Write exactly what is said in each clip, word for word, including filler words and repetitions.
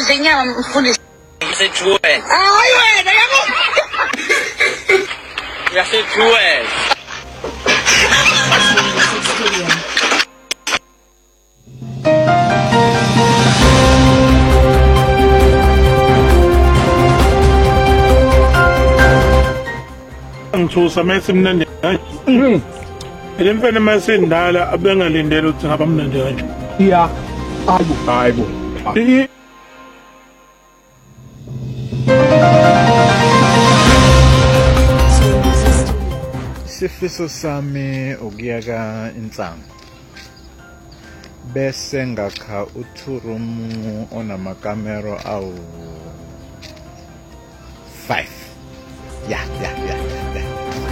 Mfundisi inyama mfundisi. Msethuwe. Hayi wena yabo. Yasethuwe. Ngithusa mase mnandi hayi. Mhm. Elemfene mase ndala abengalindele ukuthi ngaba mnandi kanje. Yeah. Hayibo, hayibo. Isifiso sami ukuyaka insango bese ngakha uthurumu onamakamero awu five. Yeah, yeah, yeah, yeah.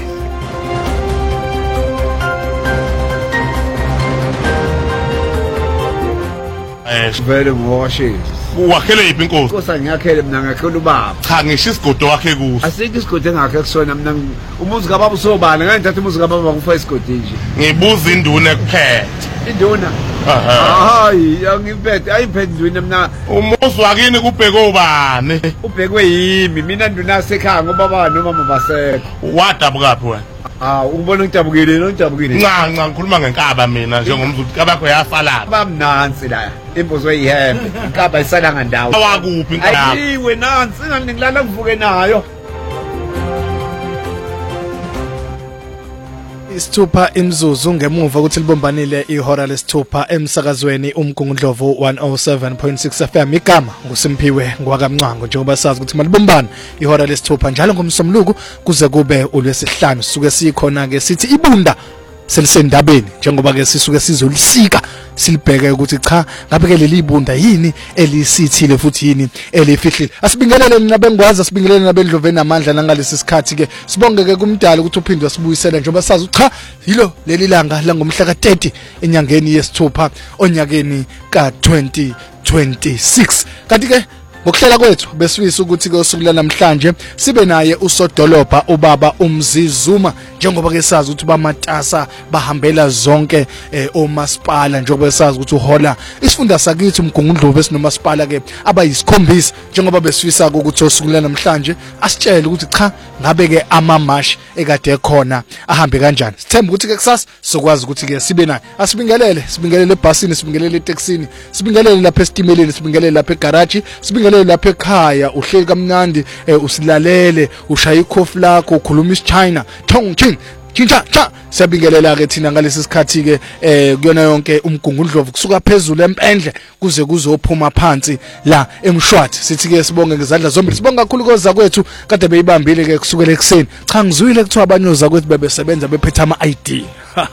Eh, Vele ngoshe. wakhele iphi inkosi? Inkosi ngiyakhele mina ngakhela ubaba. Cha ngisho isigodo wakhe kuso. Asikho isigodi engakhe kusona mina umuzi kababa usobala ngani thatha umuzi kababa ngufa isigodi nje. Ngibuza induna kuphethe. Induna. Aha. Hayi, angiphethe ayiphethe induna mina. Umuzi wakini kubheke ubani? Ubhekwe yimi mina nduna sekhaya ngoba baba nomama basekho. Wadabukapi wena? Ah, ubona ngijabukile nojabukile. Nca nca ngikhuluma ngenkaba mina njengomzulu kabakho yafalala. Bamnansi la. Impozo yihembe. Inkaba isala ngandawo. Awakuphi inkaba? Ayiwe nansi ngani ngilala ngivuke nayo. Isithupha imzuzu ngemuva ukuthi libombanile ihora lesithupha emsakazweni umgungundlovu one oh seven point six F M igama nguSimpiwe ngwakamncwango njengoba sazi ukuthi malibombana ihora lesithupha njalo ngomsomluku kuze kube ulwesihlanu sisuke sikhona ke sithi ibunda selisendabeni njengoba ke sisuke sizolisika silibheke ukuthi cha ngabe ke leli ibunda yini elisithile futhi yini elifihlile asibingelele nabengwazi asibingelele nabendloveni amandla nangalesi sikhathi ke sibonge ke kumdala ukuthi uphinde wasibuyisela njengoba sazi cha yilo leli langa langomhla ka thirty enyangeni yesithupha onyakeni ka twenty twenty-six kanti ke ngokuhlela kwethu besifisa ukuthi ke usuku namhlanje sibe naye usodolopha ubaba uMzizuma njengoba ke sazi ukuthi bamatasa bahambela zonke eh, omasipala njengoba sazi ukuthi uhola isifunda sakithi umgungundlovu esinomasipala ke abayisikhombisa njengoba besifisa ukuthi usuku namhlanje asitshele ukuthi cha ngabe ke amamash ekade ekhona ahambe kanjani sithemba ukuthi ke kusasa sokwazi ukuthi ke sibe naye asibingelele sibingelele ebhasini sibingelele etaxini sibingelele lapha esitimeleni sibingelele lapha egarage sibingelele lapha ekhaya uhleli kamnandi usilalele ushaya ikhofi lakho ukhuluma isiChina thong ching Chincha cha siyabingelela ke thina ngalesi sikhathi ke eh kuyona yonke umgungundlovu kusuka phezulu empendle kuze kuzophuma phansi la emshwathi sithi ke sibonge ngezandla zombili sibonga kakhulu koza kwethu kade beyibambile ke kusukela ekseni cha ngizwile kuthiwa abanyoza kwethu bebesebenza bephethe ama I D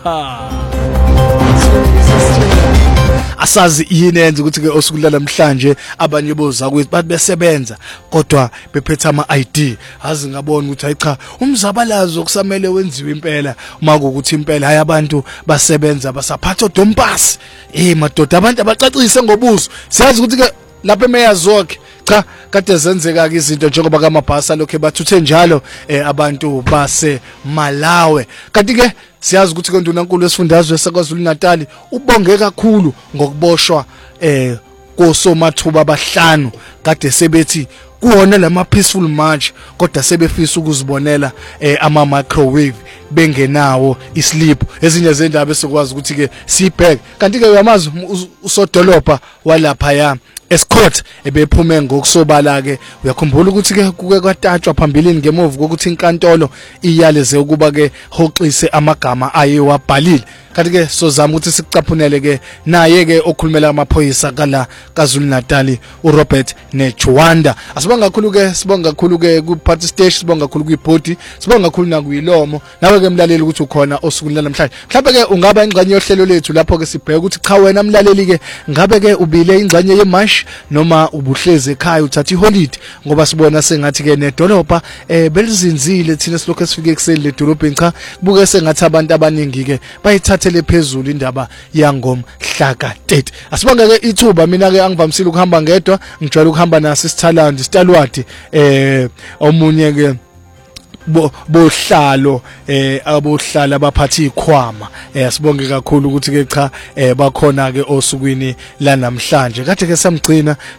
asazi yini enza ukuthi ke osuku namhlanje abanye boza kwethu bathi besebenza kodwa bephethe ama I D azi ngabona ukuthi hayi cha umzabalazo kusamele wenziwe impela uma ukuthi impela hayi abantu basebenza basaphatha odompasi eh madoda abantu abacacise ngobuso siyazi ukuthi ke lapha emeyazokhe cha kade zenzeka ke izinto njengoba kamabhasa lokho bathuthe njalo eh, abantu base Malawi kanti ke siyazi ukuthi kondunankulu wesifundazwe saKwaZulu Natal ubonge kakhulu ngokuboshwa eh kosomathuba abahlanu kade sebethi kuona lama peaceful march kodwa sebefisa ukuzibonela eh, ama microwave bengenawo isleep ezinye zendaba esokwazi ukuthi ke sibhek kanti ke uyamazi usodolopha walapha ya Escort ebephume ngokusobala ke uyakhumbula ukuthi ke kuke kwatatshwa phambilini ngemuva kokuthi inkantolo iyaleze ukuba ke hoxise amagama ayewabhalile kanti ke sozama ukuthi sikucaphunele ke naye ke okhulumela amaphoyisa kala kaZulu Natal uRobert Nechwanda asibonga kakhulu ke sibonga kakhulu ke ku party stage sibonga kakhulu kuibhodi sibonga kakhulu nakuyilomo nawe ke mlaleli ukuthi ukhona osukwini namhlanje mhlawumbe ke ungaba ingxenye yohlelo lethu lapho ke sibheka ukuthi cha wena mlaleli ke ngabe ke ubile ingxenye yemash noma ubuhleze ekhaya uthatha iholiday ngoba sibona sengathi ke nedolopha eh belizinzile thina silokho sifike ekseni le dolobheni cha kubuke sengathi abantu abaningi ke bayithathele phezulu indaba yangomhla ka thirty asibonga ke ithuba mina ke angivamisile ukuhamba ngedwa ngijwayele ukuhamba naso isithalandi istalwadi eh omunye ke bohlalo eh abohlala abaphathi ikhwama eh asibonge kakhulu ukuthi ke cha eh bakhona ke osukwini la namhlanje kade ke samgcina